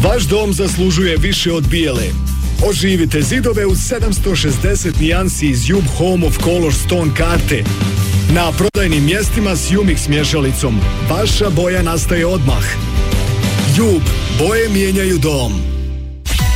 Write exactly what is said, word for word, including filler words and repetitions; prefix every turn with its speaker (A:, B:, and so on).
A: Vaš dom zaslužuje više od bijele. Oživite zidove uz sedamsto šezdeset nijansi iz Jub Home of Color Stone karte. Na prodajnim mjestima s Umix mješalicom. Vaša boja nastaje odmah. Jub, boje mijenjaju dom.